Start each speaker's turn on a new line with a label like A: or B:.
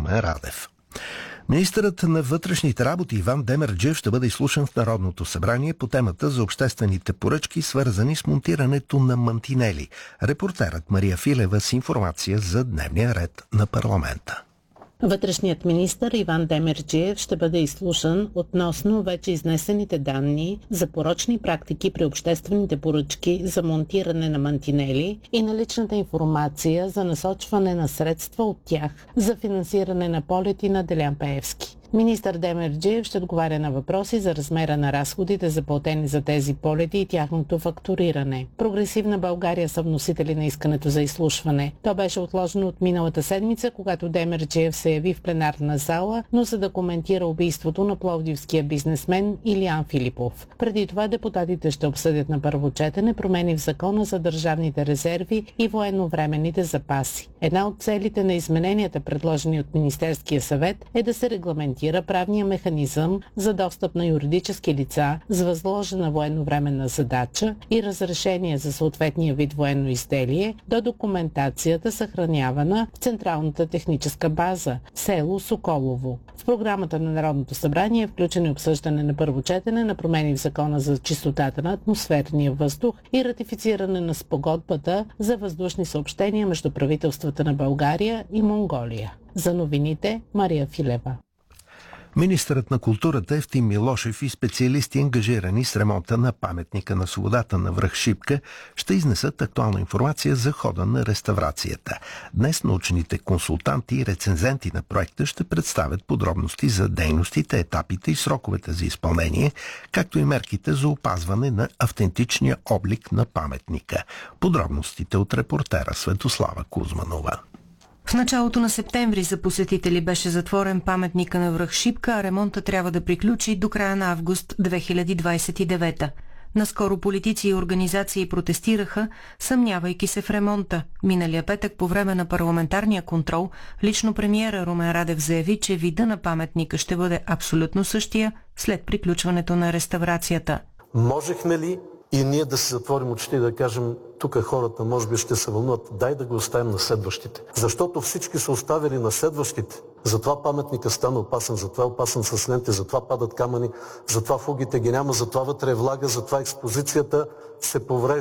A: Румен Радев. Министърът на вътрешните работи Иван Демерджиев ще бъде изслушан в Народното събрание по темата за обществените поръчки, свързани с монтирането на мантинели. Репортерът Мария Филева с информация за дневния ред на парламента.
B: Вътрешният министър Иван Демерджиев ще бъде изслушан относно вече изнесените данни за порочни практики при обществените поръчки за монтиране на мантинели и наличната информация за насочване на средства от тях за финансиране на полети на Делян Пеевски. Министър Демерджиев ще отговаря на въпроси за размера на разходите, заплатени за тези полети и тяхното фактуриране. Прогресивна България са вносители на искането за изслушване. То беше отложено от миналата седмица, когато Демерджиев се яви в пленарна зала, но за да коментира убийството на пловдивския бизнесмен Илиян Филипов. Преди това депутатите ще обсъдят на първо четене промени в Закона за държавните резерви и военновременните запаси. Една от целите на измененията, предложени от Министерския съвет, е да се регламентира правния механизъм за достъп на юридически лица с възложена военновременна задача и разрешение за съответния вид военно изделие до документацията, съхранявана в Централната техническа база, село Соколово. В програмата на Народното събрание е включено обсъждане на първо четене на промени в Закона за чистотата на атмосферния въздух и ратифициране на спогодбата за въздушни съобщения между правителствата на България и Монголия. За новините Мария Филева.
A: Министърът на културата Евтим Милошев и специалисти, ангажирани с ремонта на паметника на свободата на връх Шипка, ще изнесат актуална информация за хода на реставрацията. Днес научните консултанти и рецензенти на проекта ще представят подробности за дейностите, етапите и сроковете за изпълнение, както и мерките за опазване на автентичния облик на паметника. Подробностите от репортера Светослава Кузманова.
C: В началото на септември за посетители беше затворен паметника на връх Шипка, а ремонта трябва да приключи до края на август 2029. Наскоро политици и организации протестираха, съмнявайки се в ремонта. Миналия петък по време на парламентарния контрол, лично премиера Румен Радев заяви, че вида на паметника ще бъде абсолютно същия след приключването на реставрацията.
D: Можехме ли и ние да си затворим очите и да кажем, тук хората може би ще се вълнуват, дай да го оставим на следващите. Защото всички са оставили на следващите. Затова паметника стана опасен, затова е опасен с ленти, затова падат камъни, затова фугите ги няма, затова вътре е влага, затова експозицията се поврежда.